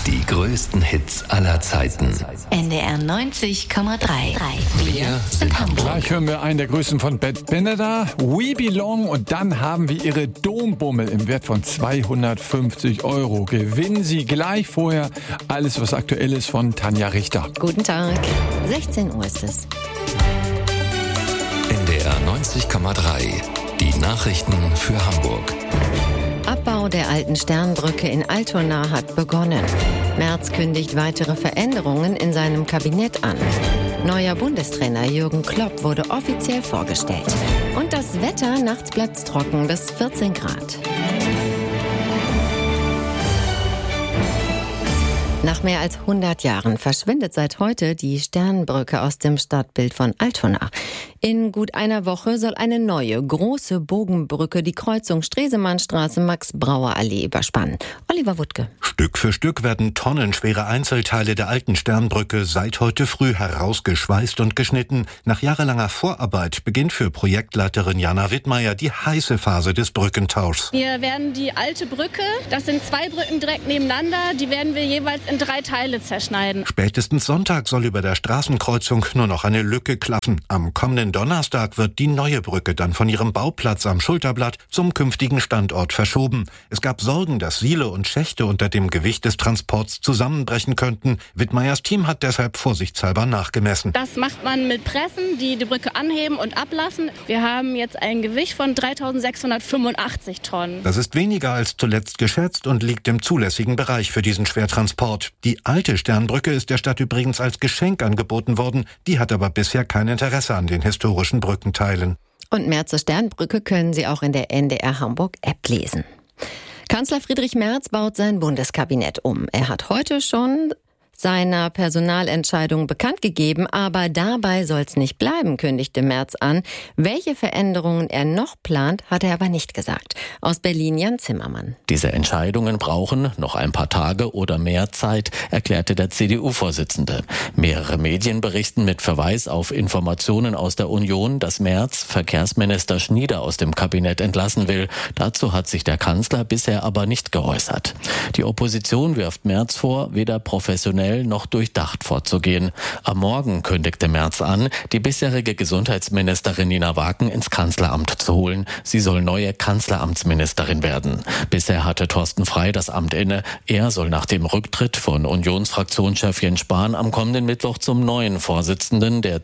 Die größten Hits aller Zeiten. NDR 90,3. Wir sind Hamburg. Gleich hören wir einen der größten von Bad Beneda, We Belong, und dann haben wir ihre Dombummel im Wert von 250 €. Gewinnen Sie gleich. Vorher alles, was aktuell ist, von Tanja Richter. Guten Tag. 16 Uhr ist es. NDR 90,3. Die Nachrichten für Hamburg. Abbau der alten Sternbrücke in Altona hat begonnen. Merz kündigt weitere Veränderungen in seinem Kabinett an. Neuer Bundestrainer Jürgen Klopp wurde offiziell vorgestellt. Und das Wetter, nachts bleibt's trocken bis 14 Grad. Nach mehr als 100 Jahren verschwindet seit heute die Sternbrücke aus dem Stadtbild von Altona. In gut einer Woche soll eine neue, große Bogenbrücke die Kreuzung Stresemannstraße-Max-Brauer-Allee überspannen. Oliver Wuttke. Stück für Stück werden tonnenschwere Einzelteile der alten Sternbrücke seit heute früh herausgeschweißt und geschnitten. Nach jahrelanger Vorarbeit beginnt für Projektleiterin Jana Wittmeier die heiße Phase des Brückentauschs. Wir werden die alte Brücke, das sind 2 Brücken direkt nebeneinander, die werden wir jeweils in 3 Teile zerschneiden. Spätestens Sonntag soll über der Straßenkreuzung nur noch eine Lücke klaffen. Am kommenden Donnerstag wird die neue Brücke dann von ihrem Bauplatz am Schulterblatt zum künftigen Standort verschoben. Es gab Sorgen, dass Siele und Schächte unter dem Gewicht des Transports zusammenbrechen könnten. Wittmeiers Team hat deshalb vorsichtshalber nachgemessen. Das macht man mit Pressen, die Brücke anheben und ablassen. Wir haben jetzt ein Gewicht von 3.685 Tonnen. Das ist weniger als zuletzt geschätzt und liegt im zulässigen Bereich für diesen Schwertransport. Die alte Sternbrücke ist der Stadt übrigens als Geschenk angeboten worden. Die hat aber bisher kein Interesse an den historischen Brückenteilen. Und mehr zur Sternbrücke können Sie auch in der NDR Hamburg App lesen. Kanzler Friedrich Merz baut sein Bundeskabinett um. Er hat heute schon seiner Personalentscheidung bekannt gegeben, aber dabei soll's nicht bleiben, kündigte Merz an. Welche Veränderungen er noch plant, hat er aber nicht gesagt. Aus Berlin Jan Zimmermann. Diese Entscheidungen brauchen noch ein paar Tage oder mehr Zeit, erklärte der CDU-Vorsitzende. Mehrere Medien berichten mit Verweis auf Informationen aus der Union, dass Merz Verkehrsminister Schnieder aus dem Kabinett entlassen will. Dazu hat sich der Kanzler bisher aber nicht geäußert. Die Opposition wirft Merz vor, weder professionell noch durchdacht vorzugehen. Am Morgen kündigte Merz an, die bisherige Gesundheitsministerin Nina Waken ins Kanzleramt zu holen. Sie soll neue Kanzleramtsministerin werden. Bisher hatte Thorsten Frey das Amt inne. Er soll nach dem Rücktritt von Unionsfraktionschef Jens Spahn am kommenden Mittwoch zum neuen Vorsitzenden der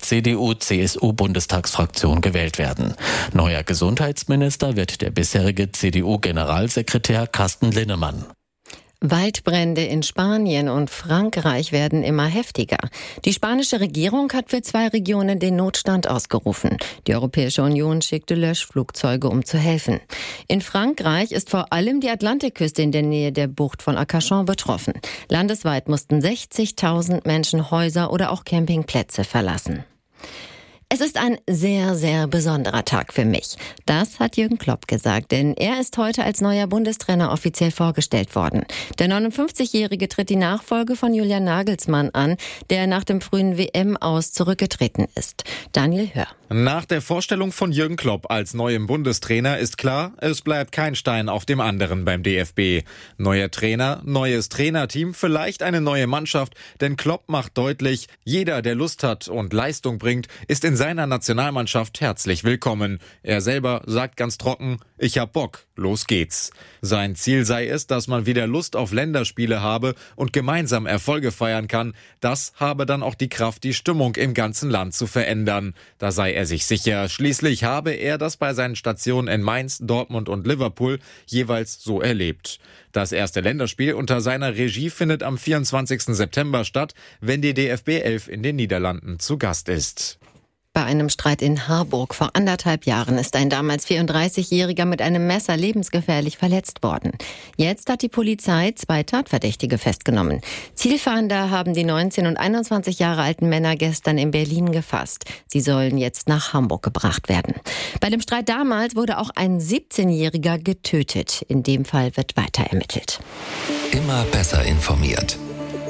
CDU-CSU-Bundestagsfraktion gewählt werden. Neuer Gesundheitsminister wird der bisherige CDU-Generalsekretär Carsten Linnemann. Waldbrände in Spanien und Frankreich werden immer heftiger. Die spanische Regierung hat für 2 Regionen den Notstand ausgerufen. Die Europäische Union schickte Löschflugzeuge, um zu helfen. In Frankreich ist vor allem die Atlantikküste in der Nähe der Bucht von Arcachon betroffen. Landesweit mussten 60.000 Menschen Häuser oder auch Campingplätze verlassen. Es ist ein sehr, sehr besonderer Tag für mich. Das hat Jürgen Klopp gesagt, denn er ist heute als neuer Bundestrainer offiziell vorgestellt worden. Der 59-Jährige tritt die Nachfolge von Julian Nagelsmann an, der nach dem frühen WM-Aus zurückgetreten ist. Daniel Hör. Nach der Vorstellung von Jürgen Klopp als neuem Bundestrainer ist klar, es bleibt kein Stein auf dem anderen beim DFB. Neuer Trainer, neues Trainerteam, vielleicht eine neue Mannschaft, denn Klopp macht deutlich, jeder, der Lust hat und Leistung bringt, ist in seiner Nationalmannschaft herzlich willkommen. Er selber sagt ganz trocken, ich hab Bock, los geht's. Sein Ziel sei es, dass man wieder Lust auf Länderspiele habe und gemeinsam Erfolge feiern kann. Das habe dann auch die Kraft, die Stimmung im ganzen Land zu verändern. Da sei er sich sicher. Schließlich habe er das bei seinen Stationen in Mainz, Dortmund und Liverpool jeweils so erlebt. Das erste Länderspiel unter seiner Regie findet am 24. September statt, wenn die DFB 11 in den Niederlanden zu Gast ist. Bei einem Streit in Harburg vor 1,5 Jahren ist ein damals 34-Jähriger mit einem Messer lebensgefährlich verletzt worden. Jetzt hat die Polizei 2 Tatverdächtige festgenommen. Zielfahnder haben die 19 und 21 Jahre alten Männer gestern in Berlin gefasst. Sie sollen jetzt nach Hamburg gebracht werden. Bei dem Streit damals wurde auch ein 17-Jähriger getötet. In dem Fall wird weiter ermittelt. Immer besser informiert.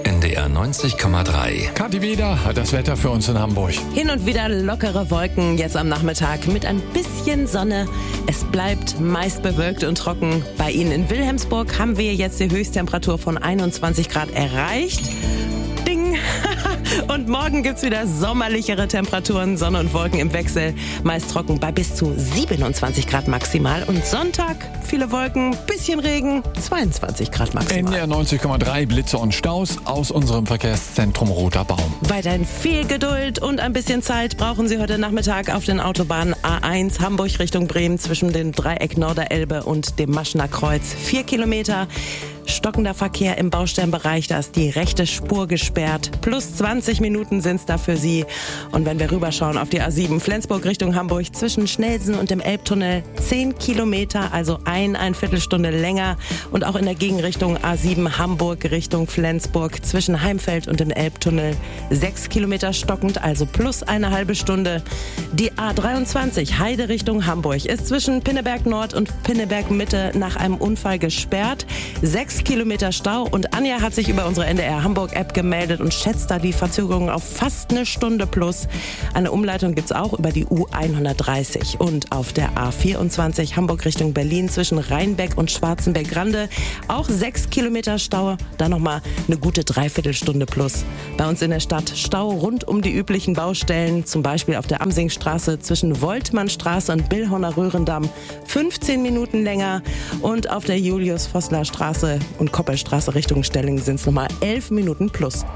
NDR 90,3. Kathi Weder hat das Wetter für uns in Hamburg. Hin und wieder lockere Wolken, jetzt am Nachmittag mit ein bisschen Sonne. Es bleibt meist bewölkt und trocken. Bei Ihnen in Wilhelmsburg haben wir jetzt die Höchsttemperatur von 21 Grad erreicht. Ding! Und morgen gibt's wieder sommerlichere Temperaturen, Sonne und Wolken im Wechsel. Meist trocken bei bis zu 27 Grad maximal. Und Sonntag, viele Wolken, bisschen Regen, 22 Grad maximal. NDR 90,3 Blitze und Staus aus unserem Verkehrszentrum Roter Baum. Weiterhin viel Geduld und ein bisschen Zeit brauchen Sie heute Nachmittag auf den Autobahnen A1 Hamburg Richtung Bremen zwischen dem Dreieck Norderelbe und dem Maschener Kreuz. 4 Kilometer. Stockender Verkehr im Baustellenbereich, da ist die rechte Spur gesperrt. Plus 20 Minuten sind's da für Sie. Und wenn wir rüberschauen auf die A7 Flensburg Richtung Hamburg zwischen Schnellsen und dem Elbtunnel 10 Kilometer, also eine Viertelstunde länger. Und auch in der Gegenrichtung A7 Hamburg Richtung Flensburg zwischen Heimfeld und dem Elbtunnel 6 Kilometer stockend, also plus eine halbe Stunde. Die A23 Heide Richtung Hamburg ist zwischen Pinneberg Nord und Pinneberg Mitte nach einem Unfall gesperrt. 6 Kilometer Stau und Anja hat sich über unsere NDR Hamburg App gemeldet und schätzt da die Verzögerung auf fast eine Stunde plus. Eine Umleitung gibt's auch über die U130 und auf der A24 Hamburg Richtung Berlin zwischen Rheinbeck und Schwarzenberg-Grande auch 6 Kilometer Stau, da nochmal eine gute Dreiviertelstunde plus. Bei uns in der Stadt Stau rund um die üblichen Baustellen, zum Beispiel auf der Amsingstraße zwischen Woltmannstraße und Billhorner Röhrendamm 15 Minuten länger und auf der Julius-Vossler-Straße und Koppelstraße Richtung Stellingen sind es nochmal 11 Minuten plus.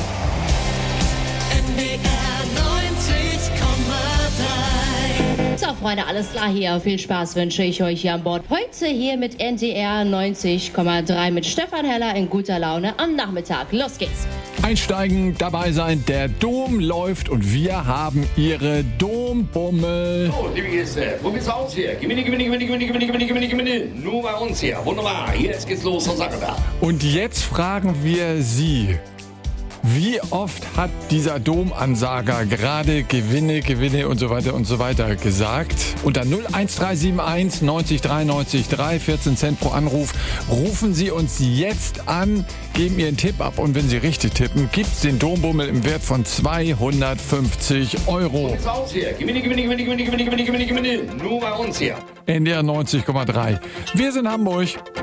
So, Freunde, alles klar hier. Viel Spaß wünsche ich euch hier an Bord. Heute hier mit NDR 90,3 mit Stefan Heller in guter Laune am Nachmittag. Los geht's. Einsteigen, dabei sein, der Dom läuft und wir haben Ihre Dombummel. So, liebe Gäste, wo geht's aus hier? Gewinne. Nur bei uns hier. Wunderbar. Jetzt geht's los zur Sache da. Und jetzt fragen wir Sie, wie oft hat dieser Domansager gerade Gewinne und so weiter gesagt? Unter 01371 90 93 3, 14 Cent pro Anruf. Rufen Sie uns jetzt an, geben Ihren Tipp ab und wenn Sie richtig tippen, gibt's den Dombummel im Wert von 250 €. Wo geht's aus hier? Gewinne. Nur bei uns hier. NDR 90,3. Wir sind Hamburg.